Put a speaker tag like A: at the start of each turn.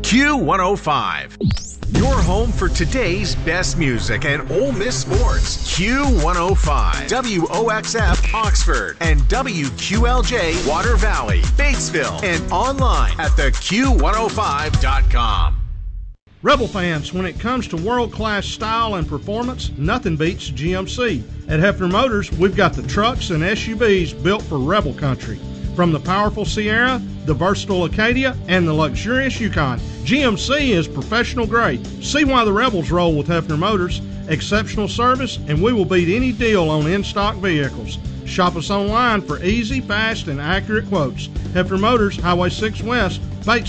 A: Q105. Your home for today's best music and Ole Miss sports. Q105. WOXF Oxford and WQLJ Water Valley, Batesville, and online at theq105.com.
B: Rebel fans, when it comes to world-class style and performance, nothing beats GMC. At Hefner Motors, we've got the trucks and SUVs built for Rebel country. From the powerful Sierra, the versatile Acadia, and the luxurious Yukon, GMC is professional grade. See why the Rebels roll with Hefner Motors. Exceptional service, and we will beat any deal on in-stock vehicles. Shop us online for easy, fast, and accurate quotes. Hefner Motors, Highway 6 West, Batesville.